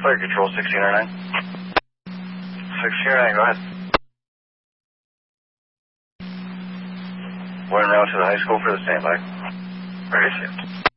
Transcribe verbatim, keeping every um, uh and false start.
Fire Control, sixteen oh nine. sixteen oh nine, go ahead. We're en route to the high school for the standby. Very soon.